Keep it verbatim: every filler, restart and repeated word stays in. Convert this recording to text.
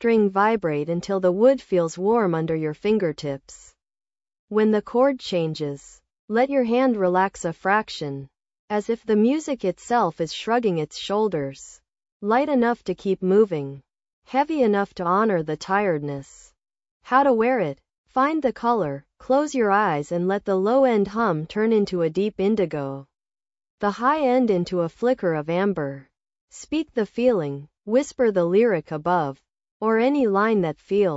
string vibrate until the wood feels warm under your fingertips. When the chord changes, let your hand relax a fraction, as if the music itself is shrugging its shoulders. Light enough to keep moving, heavy enough to honor the tiredness. How to wear it? Find the color, close your eyes and let the low-end hum turn into a deep indigo, the high-end into a flicker of amber. Speak the feeling, whisper the lyric above, or any line that feels